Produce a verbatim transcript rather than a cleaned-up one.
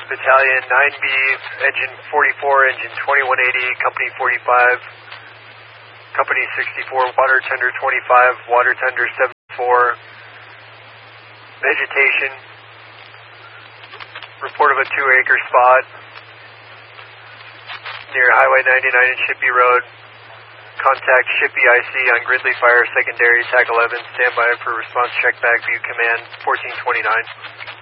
Battalion nine B, Engine forty-four, Engine twenty-one eighty, Company forty-five, Company sixty-four, Water Tender twenty-five, Water Tender seventy-four, vegetation, report of a two acre spot near Highway ninety-nine and Shippey Road. Contact Shippey I C on Gridley Fire Secondary, T A C eleven, standby for response check back, view command fourteen twenty-nine.